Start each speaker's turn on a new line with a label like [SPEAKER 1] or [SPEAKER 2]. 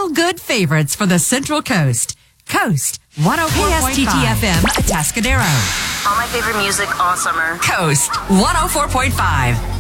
[SPEAKER 1] good favorites for the Central Coast. Coast 104.5. KSTT-FM, Atascadero.
[SPEAKER 2] All my favorite music all summer.
[SPEAKER 1] Coast 104.5.